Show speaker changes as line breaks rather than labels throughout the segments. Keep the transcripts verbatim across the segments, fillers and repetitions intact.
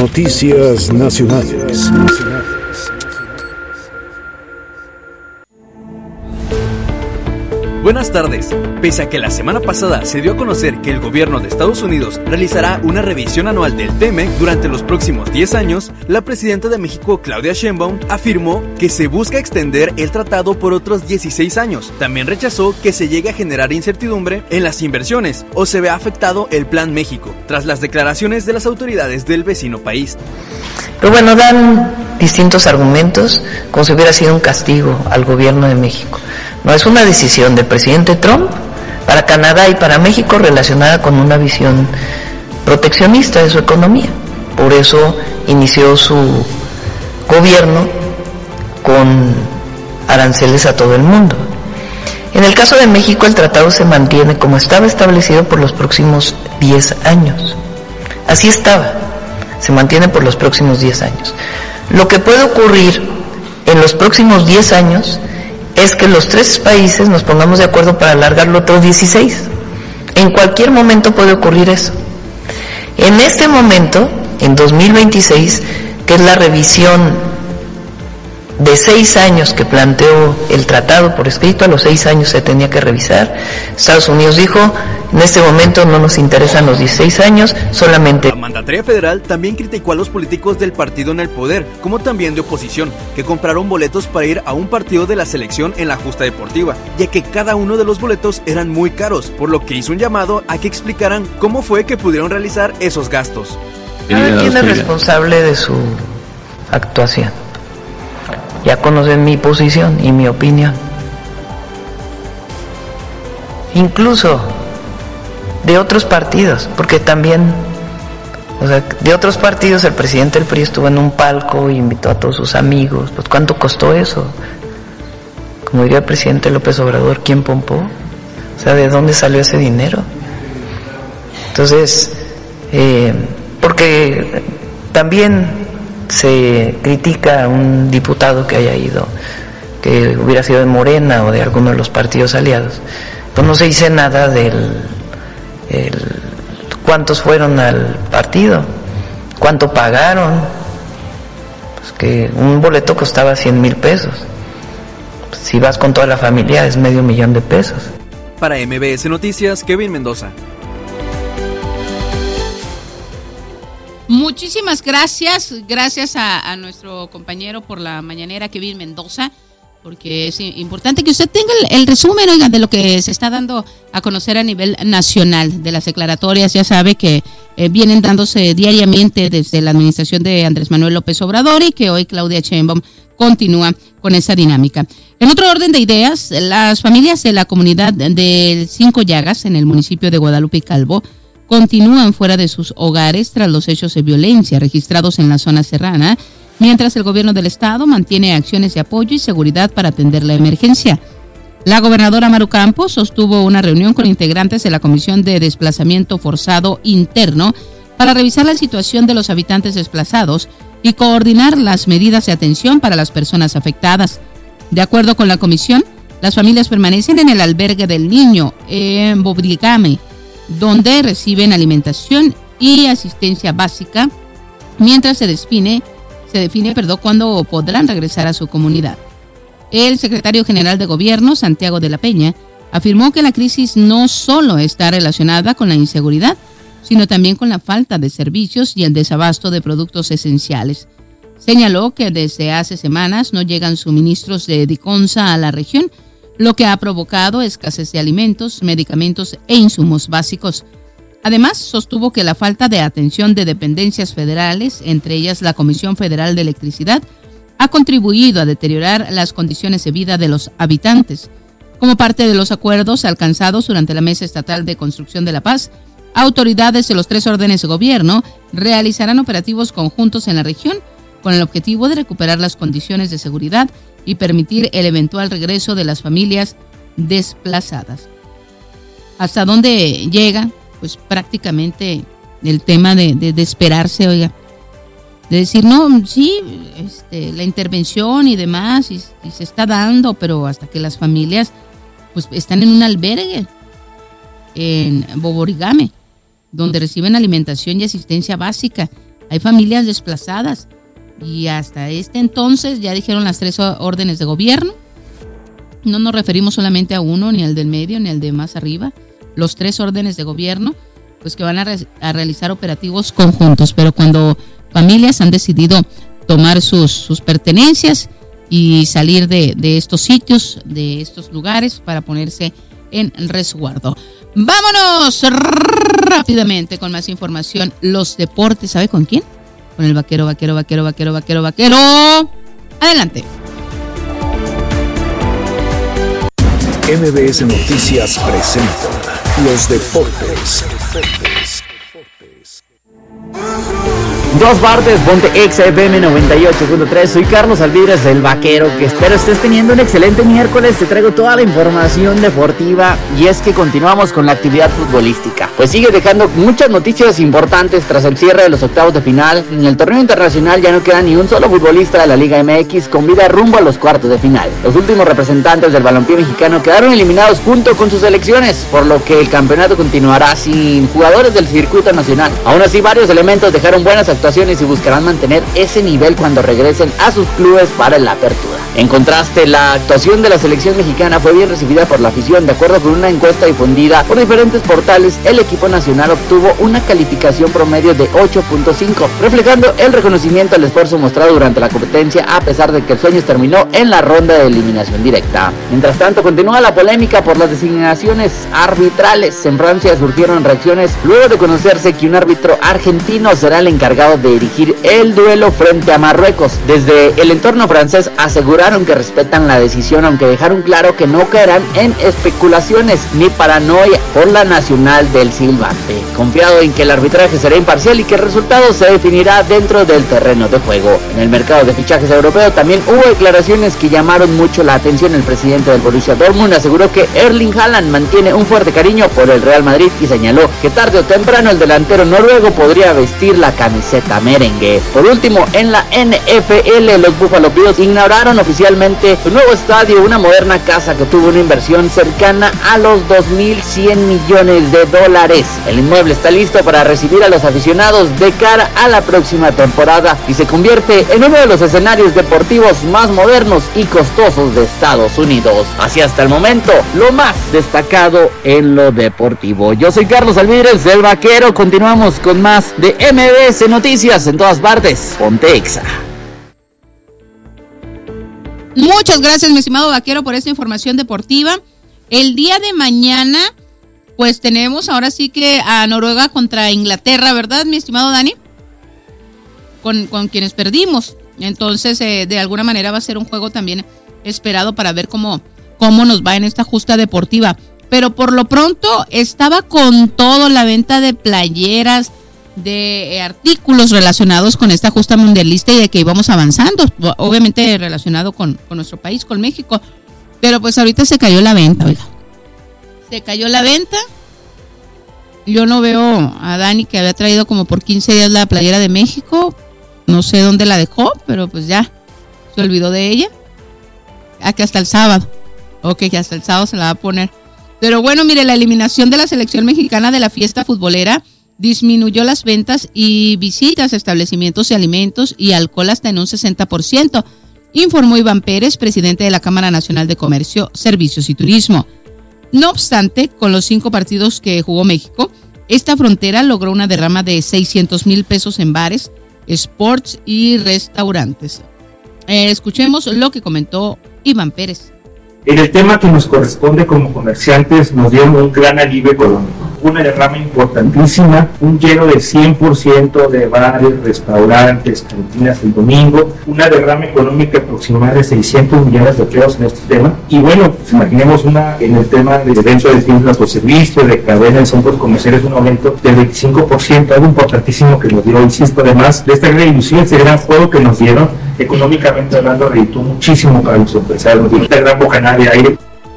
Noticias Nacionales.
Buenas tardes. Pese a que la semana pasada se dio a conocer que el gobierno de Estados Unidos realizará una revisión anual del T M E C durante los próximos diez años, la presidenta de México, Claudia Sheinbaum, afirmó que se busca extender el tratado por otros dieciséis años. También rechazó que se llegue a generar incertidumbre en las inversiones o se vea afectado el Plan México, tras las declaraciones de las autoridades del vecino país.
Pero bueno, dan distintos argumentos como si hubiera sido un castigo al gobierno de México. No, es una decisión del presidente Trump para Canadá y para México relacionada con una visión proteccionista de su economía. Por eso inició su gobierno con aranceles a todo el mundo. En el caso de México, el tratado se mantiene como estaba establecido por los próximos diez años. Así estaba, se mantiene por los próximos diez años. Lo que puede ocurrir en los próximos diez años es que los tres países nos pongamos de acuerdo para alargarlo otros dieciséis. En cualquier momento puede ocurrir eso. En este momento, en dos mil veintiséis, que es la revisión de seis años que planteó el tratado por escrito, a los seis años se tenía que revisar. Estados Unidos dijo, en este momento no nos interesan los dieciséis años, solamente...
La mandataria federal también criticó a los políticos del partido en el poder, como también de oposición, que compraron boletos para ir a un partido de la selección en la justa deportiva, ya que cada uno de los boletos eran muy caros, por lo que hizo un llamado a que explicaran cómo fue que pudieron realizar esos gastos.
Cada quien es responsable de su actuación. Ya conocen mi posición y mi opinión. Incluso de otros partidos, porque también, o sea, de otros partidos el presidente del P R I estuvo en un palco y invitó a todos sus amigos. Pues ¿cuánto costó eso? Como diría el presidente López Obrador, ¿quién pompó? O sea, ¿de dónde salió ese dinero? Entonces, eh, porque también se critica a un diputado que haya ido, que hubiera sido de Morena o de alguno de los partidos aliados, pues no se dice nada del el, cuántos fueron al partido, cuánto pagaron, pues que un boleto costaba cien mil pesos, pues si vas con toda la familia es medio millón de pesos.
Para M B S Noticias, Kevin Mendoza.
Muchísimas gracias, gracias a, a nuestro compañero por la mañanera, Kevin Mendoza, porque es importante que usted tenga el, el resumen, oigan, de lo que se está dando a conocer a nivel nacional, de las declaratorias. Ya sabe que eh, vienen dándose diariamente desde la administración de Andrés Manuel López Obrador y que hoy Claudia Sheinbaum continúa con esa dinámica. En otro orden de ideas, las familias de la comunidad del Cinco Llagas, en el municipio de Guadalupe y Calvo, continúan fuera de sus hogares tras los hechos de violencia registrados en la zona serrana, mientras el gobierno del estado mantiene acciones de apoyo y seguridad para atender la emergencia. La gobernadora Maru Campos sostuvo una reunión con integrantes de la Comisión de Desplazamiento Forzado Interno para revisar la situación de los habitantes desplazados y coordinar las medidas de atención para las personas afectadas. De acuerdo con la comisión, las familias permanecen en el albergue del niño en Bobrigame, donde reciben alimentación y asistencia básica, mientras se define, se define perdón, cuándo podrán regresar a su comunidad. El secretario general de Gobierno, Santiago de la Peña, afirmó que la crisis no solo está relacionada con la inseguridad, sino también con la falta de servicios y el desabasto de productos esenciales. Señaló que desde hace semanas no llegan suministros de Diconsa a la región, lo que ha provocado escasez de alimentos, medicamentos e insumos básicos. Además, sostuvo que la falta de atención de dependencias federales, entre ellas la Comisión Federal de Electricidad, ha contribuido a deteriorar las condiciones de vida de los habitantes. Como parte de los acuerdos alcanzados durante la Mesa Estatal de Construcción de la Paz, autoridades de los tres órdenes de gobierno realizarán operativos conjuntos en la región con el objetivo de recuperar las condiciones de seguridad y permitir el eventual regreso de las familias desplazadas. ¿Hasta dónde llega? Pues prácticamente el tema de, de, de esperarse, oiga, de decir, no, sí, este, la intervención y demás, y, y se está dando, pero hasta que las familias pues están en un albergue en Boborigame, donde reciben alimentación y asistencia básica, hay familias desplazadas y hasta este entonces ya dijeron las tres órdenes de gobierno. No nos referimos solamente a uno, ni al del medio, ni al de más arriba. Los tres órdenes de gobierno, pues que van a, re- a realizar operativos conjuntos. Pero cuando familias han decidido tomar sus, sus pertenencias y salir de, de estos sitios, de estos lugares, para ponerse en resguardo. Vámonos rápidamente con más información. Los deportes, ¿sabe con quién? Con el vaquero, vaquero, vaquero, vaquero, vaquero, vaquero. Adelante.
M B S Noticias presenta Los Deportes.
Dos partes, ponte Exa F M noventa y ocho punto tres. Soy Carlos Alvidres, el vaquero, que espero estés teniendo un excelente miércoles. Te traigo toda la información deportiva y es que continuamos con la actividad futbolística. Pues sigue dejando muchas noticias importantes tras el cierre de los octavos de final. En el torneo internacional ya no queda ni un solo futbolista de la Liga M X con vida rumbo a los cuartos de final. Los últimos representantes del balompié mexicano quedaron eliminados junto con sus selecciones, por lo que el campeonato continuará sin jugadores del circuito nacional. Aún así, varios elementos dejaron buenas actuaciones y buscarán mantener ese nivel cuando regresen a sus clubes para la apertura. En contraste, la actuación de la selección mexicana fue bien recibida por la afición. De acuerdo con una encuesta difundida por diferentes portales, el equipo nacional obtuvo una calificación promedio de ocho punto cinco, reflejando el reconocimiento al esfuerzo mostrado durante la competencia, a pesar de que el sueño terminó en la ronda de eliminación directa. Mientras tanto, continúa la polémica por las designaciones arbitrales. En Francia surgieron reacciones luego de conocerse que un árbitro argentino será el encargado de dirigir el duelo frente a Marruecos. Desde el entorno francés aseguraron que respetan la decisión, aunque dejaron claro que no caerán en especulaciones ni paranoia por la nacional del silbante, confiado en que el arbitraje será imparcial y que el resultado se definirá dentro del terreno de juego. En el mercado de fichajes europeo también hubo declaraciones que llamaron mucho la atención. El presidente del Borussia Dortmund aseguró que Erling Haaland mantiene un fuerte cariño por el Real Madrid y señaló que tarde o temprano el delantero noruego podría vestir la camiseta merengue. Por último, en la N F L, los Buffalo Bills inauguraron oficialmente un nuevo estadio, una moderna casa que tuvo una inversión cercana a los dos mil cien millones de dólares. El inmueble está listo para recibir a los aficionados de cara a la próxima temporada y se convierte en uno de los escenarios deportivos más modernos y costosos de Estados Unidos. Así hasta el momento, lo más destacado en lo deportivo. Yo soy Carlos Alvidres, el vaquero. Continuamos con más de M B S Noticias en todas partes. Ponte Exa.
Muchas gracias, mi estimado vaquero, por esta información deportiva. El día de mañana, pues tenemos ahora sí que a Noruega contra Inglaterra, ¿verdad, mi estimado Dani? Con, con quienes perdimos. Entonces, eh, de alguna manera va a ser un juego también esperado para ver cómo, cómo nos va en esta justa deportiva. Pero por lo pronto estaba con todo la venta de playeras, de artículos relacionados con esta justa mundialista y de que íbamos avanzando, obviamente relacionado con, con nuestro país, con México, pero pues ahorita se cayó la venta, oiga, se cayó la venta. Yo no veo a Dani, que había traído como por quince días la playera de México, no sé dónde la dejó, pero pues ya se olvidó de ella. Ah, que hasta el sábado, ok, que hasta el sábado se la va a poner. Pero bueno, mire, la eliminación de la selección mexicana de la fiesta futbolera disminuyó las ventas y visitas a establecimientos de alimentos y alcohol hasta en un sesenta por ciento, informó Iván Pérez, presidente de la Cámara Nacional de Comercio, Servicios y Turismo. No obstante, con los cinco partidos que jugó México, esta frontera logró una derrama de seiscientos mil pesos en bares, sports y restaurantes. Eh, escuchemos lo que comentó Iván Pérez.
En el tema que nos corresponde como comerciantes, nos dieron un gran alivio económico, una derrama importantísima, un lleno de cien por ciento de bares, restaurantes, cantinas el domingo, una derrama económica aproximada de seiscientos millones de pesos en este tema. Y bueno, pues imaginemos una en el tema de dentro de tiendas o servicios, de cadena de centros comerciales, un aumento del veinticinco por ciento, algo importantísimo que nos dio, insisto, además de esta gran ilusión, este gran juego que nos dieron, económicamente hablando, reditó muchísimo para los empresarios, de esta gran bocanada de aire.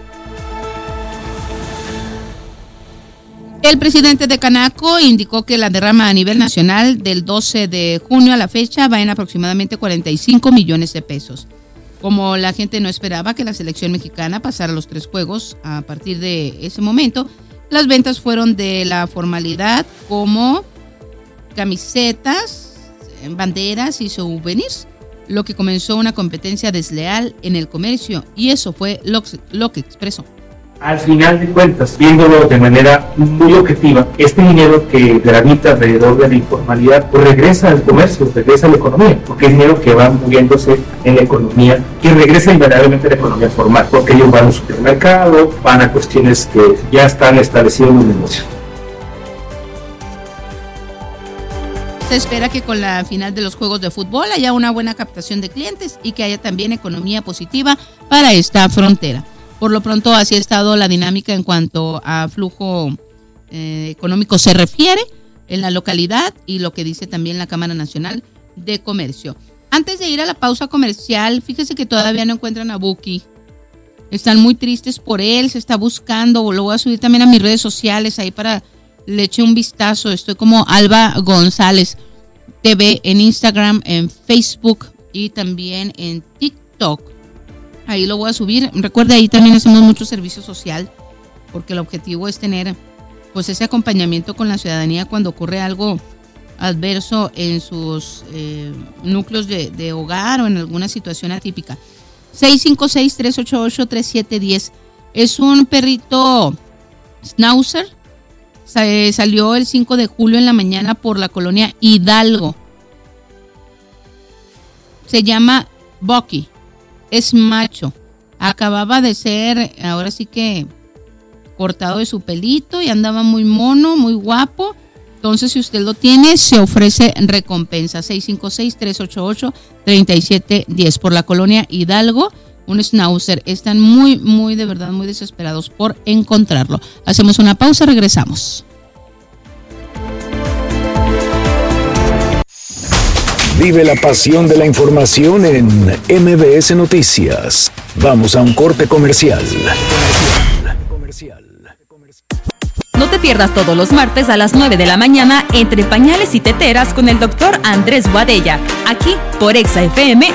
El presidente de Canaco indicó que la derrama a nivel nacional del doce de junio a la fecha va en aproximadamente cuarenta y cinco millones de pesos. Como la gente no esperaba que la selección mexicana pasara los tres juegos a partir de ese momento, las ventas fueron de la formalidad como camisetas, banderas y souvenirs, lo que comenzó una competencia desleal en el comercio, y eso fue lo, lo que expresó.
Al final de cuentas, viéndolo de manera muy objetiva, este dinero que gravita alrededor de la informalidad pues regresa al comercio, regresa a la economía, porque es dinero que va moviéndose en la economía, que regresa invariablemente a la economía formal, porque ellos van al supermercado, van a cuestiones que ya están establecidos en los negocios.
Se espera que con la final de los Juegos de Fútbol haya una buena captación de clientes y que haya también economía positiva para esta frontera. Por lo pronto, así ha estado la dinámica en cuanto a flujo eh, económico se refiere en la localidad y lo que dice también la Cámara Nacional de Comercio. Antes de ir a la pausa comercial, fíjese que todavía no encuentran a Buki. Están muy tristes por él, se está buscando. Lo voy a subir también a mis redes sociales ahí para le eche un vistazo. Estoy como Alba González T V en Instagram, en Facebook y también en TikTok. Ahí lo voy a subir. Recuerde, ahí también hacemos mucho servicio social, porque el objetivo es tener pues ese acompañamiento con la ciudadanía cuando ocurre algo adverso en sus eh, núcleos de, de hogar o en alguna situación atípica. seis cinco seis, tres ocho ocho, tres siete uno cero. Es un perrito schnauzer. Salió el cinco de julio en la mañana por la colonia Hidalgo. Se llama Bucky. Es macho. Acababa de ser, ahora sí que, cortado de su pelito y andaba muy mono, muy guapo. Entonces, si usted lo tiene, se ofrece recompensa. seis cinco seis, tres ocho ocho, tres siete uno cero por la colonia Hidalgo. Un schnauzer. Están muy, muy, de verdad, muy desesperados por encontrarlo. Hacemos una pausa, regresamos.
Vive la pasión de la información en M B S Noticias. Vamos a un corte comercial.
No te pierdas todos los martes a las nueve de la mañana Entre Pañales y Teteras con el doctor Andrés Boadella, aquí por Exa F M